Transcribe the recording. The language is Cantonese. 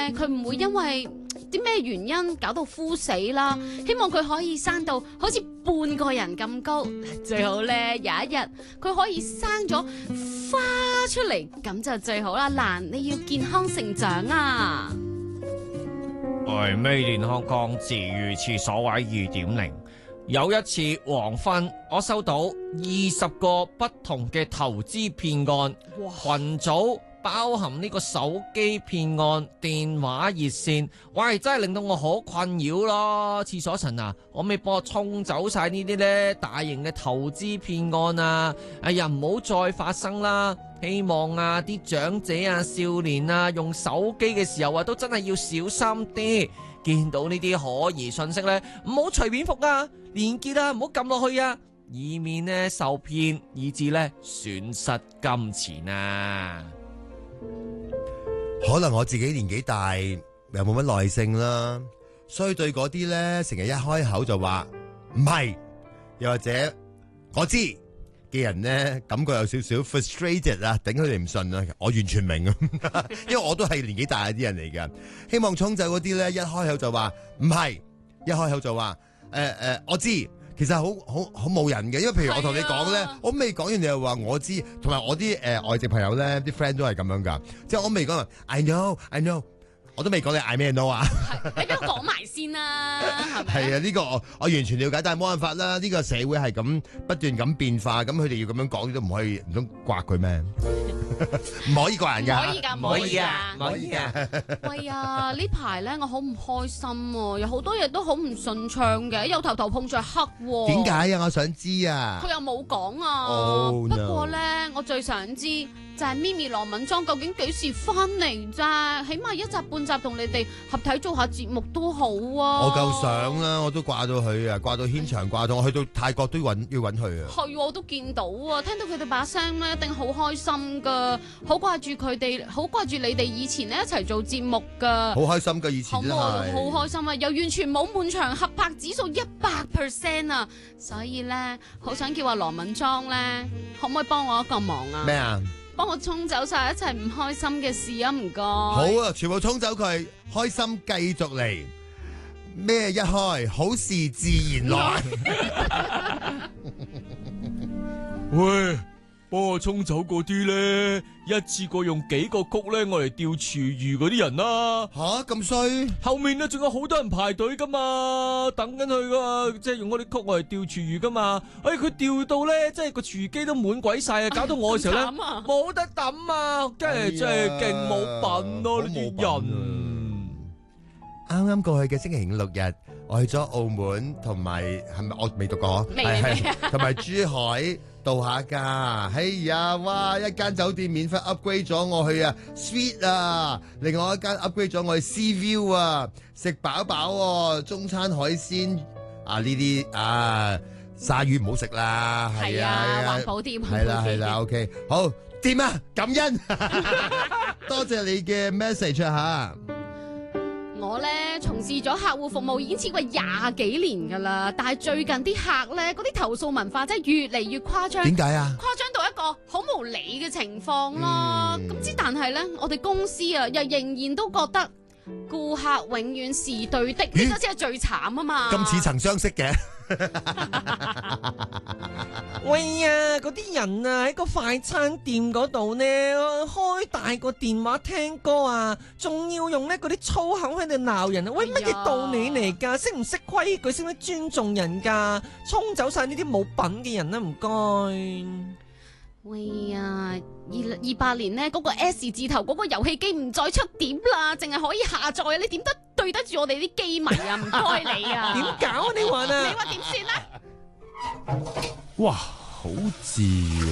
佢唔會因為啲咩原因搞到枯死啦。希望佢可以生到好似半個人咁高，最好咧有一日佢可以生咗花出嚟，咁就最好啦。蘭，你要健康成長啊！ Made in Hong Kong治癒廁所位2.0。有一次黃昏，我收到20個不同嘅投資騙案，群組包含呢個手機騙案、電話熱線，喂，真係令到我好困擾咯。廁所神啊，可唔可以幫我沖走晒呢啲呢大型嘅投資騙案啊？哎呀，唔好再發生啦！希望啊，啲長者啊、少年啊，用手機嘅時候啊，都真係要小心啲。見到呢啲可疑信息呢，唔好隨便覆啊，連結啊，唔好撳落去啊，以免呢受騙，以致呢損失金錢啊。 可能我自己年紀大，又冇乜耐性啦，所以對嗰啲咧成日一開口就話唔係，又或者我知嘅人咧，感覺有少少 frustrated 啊，頂佢哋唔順啊，我完全明啊，因為我都係年紀大啲人嚟噶。希望沖走嗰啲咧，一開口就話唔係，一開口就話我知，其實好冇人嘅，因為譬如我同你講咧，我未講完你又話我知，同埋我啲外籍朋友咧，啲 friend 都係咁樣噶，即係我未講話 I know。我都未講你嗌咩 no 啊！ 你俾我講埋先啦，係咪？ 係啊，呢個我完全了解，但係冇辦法啦。呢個社會係咁不斷咁變化，咁佢哋要咁樣講都唔可以，唔通刮佢咩？唔可以怪人㗎， 唔可以㗎， 唔可以啊，唔可以啊！ 喂啊，呢排咧我好唔開心喎，有好多嘢都好唔順暢嘅，又頭碰着黑喎。 點解啊？我想知啊！ 佢又冇講啊。 Oh, no. 不過咧，我最想知就係咪咪羅敏莊究竟幾時翻嚟咋？起碼1集半集同你哋合體做下節目都好啊！ 我夠想啦，我都掛到佢啊，掛到牽腸掛到，我去到泰國都要揾佢啊！ 係，我都見到啊，聽到佢哋把聲咧，一定好開心噶，好掛住佢哋，好掛住你哋以前咧一齊做節目噶， 好開心噶，以前真係好開心啊！又完全冇滿場合拍指數100%啊！所以咧，好想叫阿羅敏莊咧，可唔可以幫我一個忙啊？ 咩啊？ 幫我沖走晒一齊唔開心嘅事啊！唔該。 好啊，全部沖走佢，開心繼續嚟。咩一開，好事自然來。 喂，幫我沖走嗰啲咧，一次過用幾個曲咧，我嚟釣廚餘嗰啲人啦。 吓咁衰？ 後面咧仲有好多人排隊噶嘛，等緊佢噶，即係用嗰啲曲我嚟釣廚餘噶嘛。佢釣到咧，即係個廚餘機都滿鬼晒啊，搞到我嘅時候咧冇得抌啊，真係勁冇品咯呢啲人。 啱啱過去嘅星期5、6日，我去咗澳門，同埋係咪我未讀過？ 未同埋珠海度下假。哎呀，哇！一間酒店免費 upgrade 咗我去啊 Suite 啊，另外一間 upgrade 咗我去 Sea View 啊，食飽飽，中餐海鮮啊呢啲啊鯊魚唔好食啦，係啊， 環保啲， 係啦 ，OK， 好掂啊，感恩，多謝你嘅 message 吓。 我咧從事咗客戶服務已經超過20幾年噶啦，但係最近啲客咧嗰啲投訴文化真係越嚟越誇張。 點解啊？ 誇張到一個好無理嘅情況咯。咁但係咧，我哋公司啊，又仍然都覺得顧客永遠是對的，呢個先係最慘啊嘛。 咁似曾相識嘅。 喂呀，嗰啲人啊喺個快餐店嗰度呢，開大個電話聽歌啊，仲要用呢嗰啲粗口喺度鬧人啊！喂，乜嘢道理嚟㗎？識唔識規矩？識唔識尊重人㗎？沖走晒呢啲冇品嘅人啦，唔該。 喂呀，28年呢嗰個 S 字頭嗰個遊戲機唔再出碟啦，淨係可以下載啊！你點得對得住我哋啲機迷啊？唔該你啊！ 點搞啊？你話啊？ 你話點算啊？ 哇，好自然。